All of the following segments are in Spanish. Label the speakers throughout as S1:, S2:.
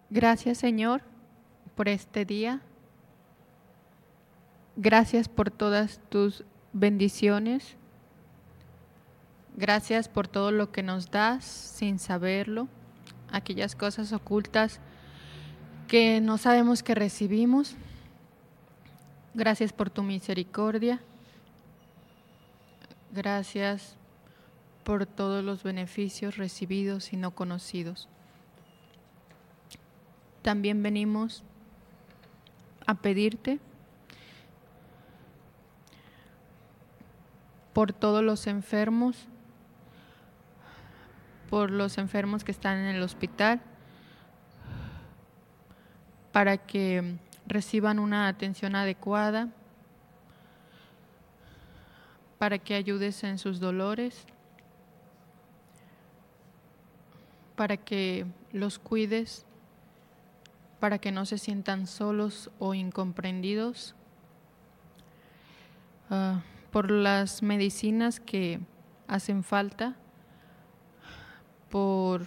S1: Gracias, Señor, por este día. Gracias por todas tus bendiciones. Gracias por todo lo que nos das sin saberlo, aquellas cosas ocultas que no sabemos que recibimos. Gracias por tu misericordia. Gracias por todos los beneficios recibidos y no conocidos. También venimos a pedirte por todos los enfermos, por los enfermos que están en el hospital, para que reciban una atención adecuada, para que ayudes en sus dolores, para que los cuides, para que no se sientan solos o incomprendidos, por las medicinas que hacen falta, por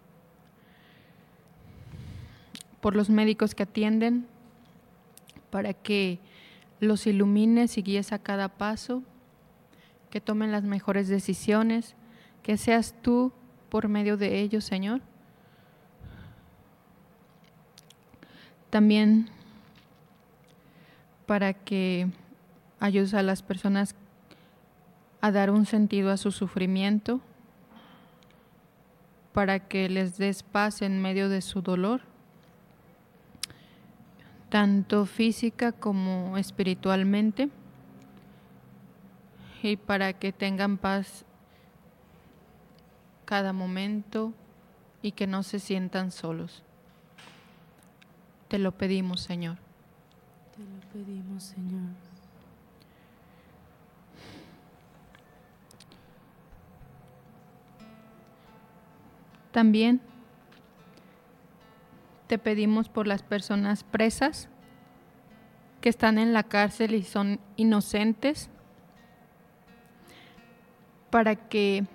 S1: los médicos que atienden, para que los ilumines y guíes a cada paso, que tomen las mejores decisiones, que seas tú por medio de ellos, Señor. También para que ayudes a las personas a dar un sentido a su sufrimiento, para que les des paz en medio de su dolor, tanto física como espiritualmente, y para que tengan paz cada momento y que no se sientan solos. Te lo pedimos, Señor.
S2: Te lo pedimos, Señor.
S1: También te pedimos por las personas presas que están en la cárcel y son inocentes, para que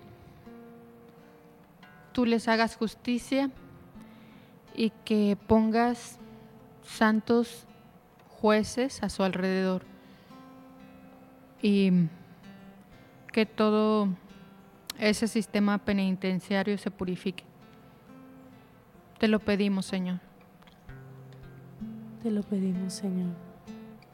S1: tú les hagas justicia y que pongas santos jueces a su alrededor, y que todo ese sistema penitenciario se purifique. Te lo pedimos, Señor.
S2: Te lo pedimos, Señor.